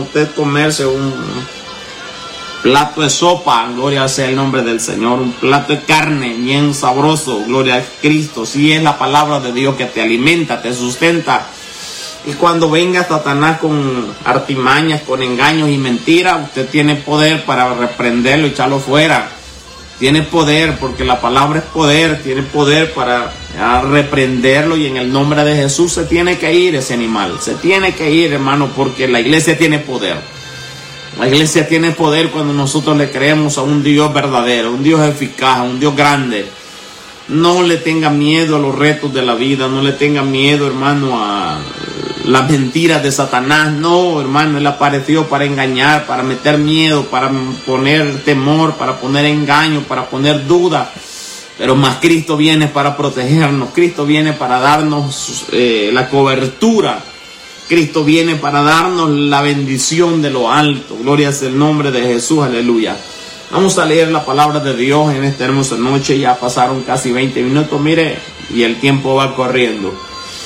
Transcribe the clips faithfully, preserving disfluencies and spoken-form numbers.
usted comerse un plato de sopa, gloria sea el nombre del Señor, un plato de carne bien sabroso, gloria a Cristo. Si es la palabra de Dios que te alimenta, te sustenta. Y cuando venga Satanás con artimañas, con engaños y mentiras, usted tiene poder para reprenderlo y echarlo fuera. Tiene poder, porque la palabra es poder, tiene poder para reprenderlo, y en el nombre de Jesús se tiene que ir ese animal, se tiene que ir, hermano, porque la iglesia tiene poder. La iglesia tiene poder cuando nosotros le creemos a un Dios verdadero, un Dios eficaz, un Dios grande. No le tenga miedo a los retos de la vida, no le tenga miedo, hermano, a las mentiras de Satanás. No, hermano, él apareció para engañar, para meter miedo, para poner temor, para poner engaño, para poner duda. Pero más Cristo viene para protegernos, Cristo viene para darnos eh, la cobertura. Cristo viene para darnos la bendición de lo alto. Gloria es el nombre de Jesús, aleluya. Vamos a leer la palabra de Dios en esta hermosa noche. Ya pasaron casi veinte minutos, mire, y el tiempo va corriendo.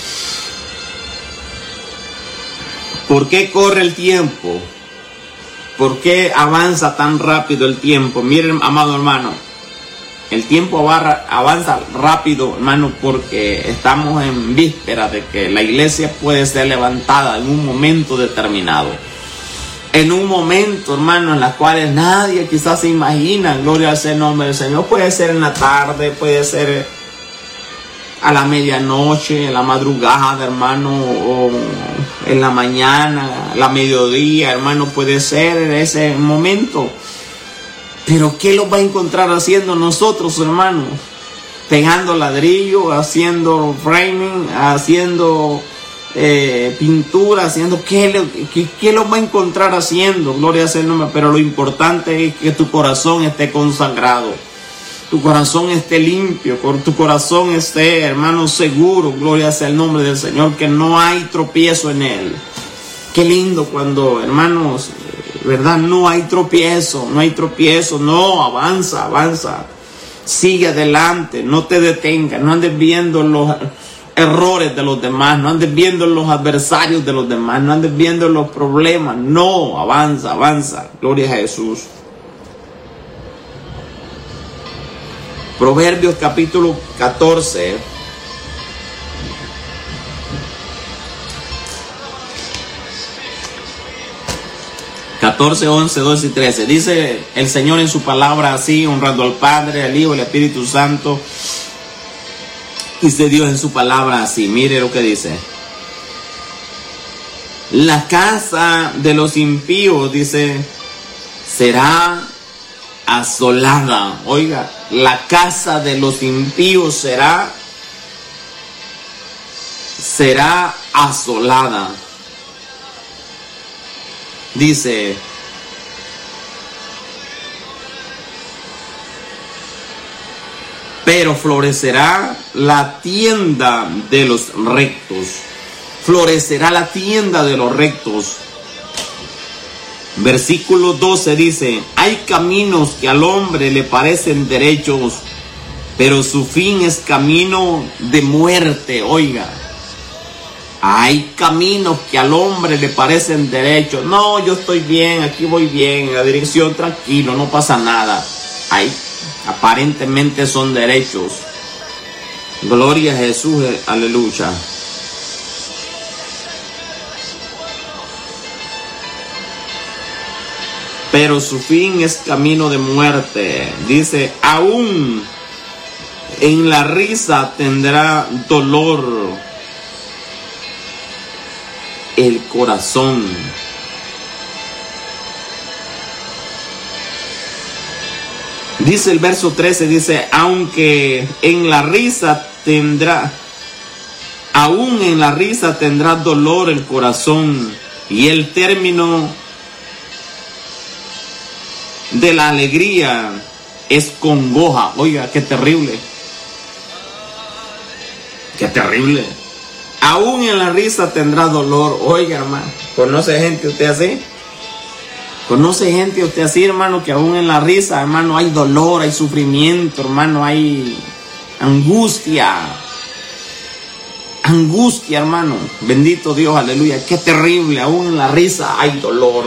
¿Por qué corre el tiempo? ¿Por qué avanza tan rápido el tiempo? Miren, amado hermano, el tiempo avanza rápido, hermano, porque estamos en víspera de que la iglesia puede ser levantada en un momento determinado. En un momento, hermano, en la cual nadie quizás se imagina, gloria sea el nombre del Señor. Puede ser en la tarde, puede ser a la medianoche, en la madrugada, hermano, o en la mañana, a la mediodía, hermano, puede ser en ese momento. Pero ¿qué lo va a encontrar haciendo nosotros, hermano? Pegando ladrillo, haciendo framing, haciendo eh, pintura, haciendo... ¿qué, qué, ¿Qué lo va a encontrar haciendo? Gloria sea el nombre. Pero lo importante es que tu corazón esté consagrado. Tu corazón esté limpio, tu corazón esté, hermano, seguro. Gloria sea el nombre del Señor, que no hay tropiezo en él. Qué lindo cuando, hermanos... ¿verdad? No hay tropiezo, no hay tropiezo, no, avanza, avanza, sigue adelante, no te detengas, no andes viendo los errores de los demás, no andes viendo los adversarios de los demás, no andes viendo los problemas, no, avanza, avanza, gloria a Jesús. Proverbios capítulo catorce. catorce, once, doce y trece. Dice el Señor en su palabra así, honrando al Padre, al Hijo y al Espíritu Santo. Dice Dios en su palabra así. Mire lo que dice. La casa de los impíos, dice, será asolada. Oiga, la casa de los impíos será, será asolada. Dice, pero florecerá la tienda de los rectos. Florecerá la tienda de los rectos. Versículo doce dice, hay caminos que al hombre le parecen derechos, pero su fin es camino de muerte. Oiga. Hay caminos que al hombre le parecen derechos. No, yo estoy bien, aquí voy bien, en la dirección tranquilo, no pasa nada. Hay, aparentemente son derechos. Gloria a Jesús, aleluya. Pero su fin es camino de muerte. Dice, aún en la risa tendrá dolor el corazón. Dice el verso trece, dice, aunque en la risa tendrá, aún en la risa tendrá dolor el corazón, y el término de la alegría es congoja. Oiga, qué terrible. Qué terrible. Aún en la risa tendrá dolor. Oiga, hermano, ¿conoce gente usted así? ¿Conoce gente usted así, hermano, que aún en la risa, hermano, hay dolor, hay sufrimiento, hermano, hay angustia? Angustia, hermano. Bendito Dios, aleluya. Qué terrible. Aún en la risa hay dolor.